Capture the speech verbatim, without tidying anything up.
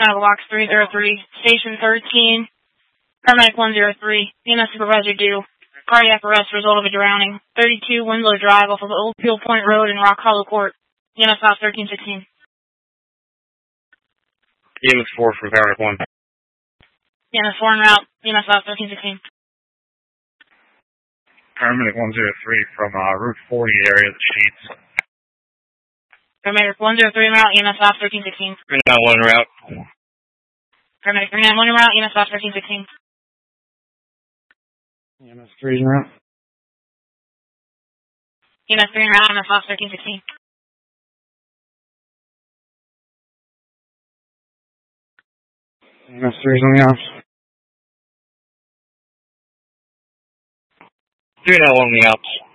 Medical Box three zero three, Station thirteen, Paramedic one zero three, E M S Supervisor due. Cardiac arrest result of a drowning. thirty-two Winslow Drive off of Old Peel Point Road in Rock Hollow Court. E M S Off thirteen sixteen. E M S four for Paramedic one. E M S four en route. E M S Off thirteen sixteen. Paramedic one zero three from uh, Route forty area of the Sheets. Paramedic one zero three en route. E M S Off thirteen sixteen. three nine one route. Paramedic three nine one en route. E M S Off thirteen sixteen. E M S three en route. E M S three en route. E M S Off thirteen sixteen. E M S three is on the ops. three nine one on the ops.